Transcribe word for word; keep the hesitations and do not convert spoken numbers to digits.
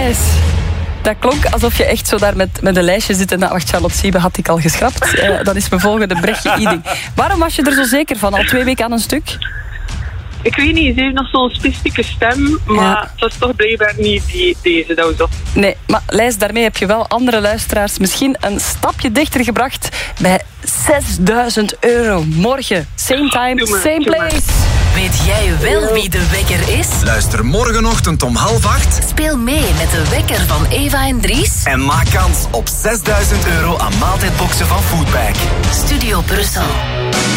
Lijs. Dat klonk alsof je echt zo daar met, met een lijstje zit en dat wacht, Charlotte Siebe had ik al geschrapt. Uh, dan is mijn volgende Brechtje Iding. Waarom was je er zo zeker van? Al twee weken aan een stuk? Ik weet niet, ze heeft nog zo'n specifieke stem, maar ja. Het was toch blijkbaar niet die, deze dat we zo. Nee, maar Lijs, daarmee heb je wel andere luisteraars misschien een stapje dichter gebracht bij zesduizend euro. Morgen, same time, same place. Weet jij wel wie de wekker is? Luister morgenochtend om half acht. Speel mee met de wekker van Eva en Dries. En maak kans op zesduizend euro aan maaltijdboxen van Foodpack. Studio Brussel.